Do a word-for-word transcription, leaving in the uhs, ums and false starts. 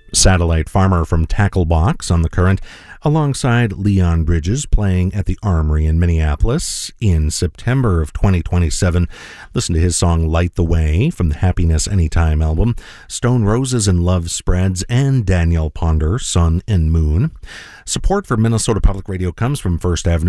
Satellite Farmer from Tacklebox on The Current, alongside Leon Bridges playing at the Armory in Minneapolis in September of twenty twenty-seven. Listen to his song Light the Way from the Happiness Anytime album, Stone Roses and Love Spreads, and Daniel Ponder, Sun and Moon. Support for Minnesota Public Radio comes from First Avenue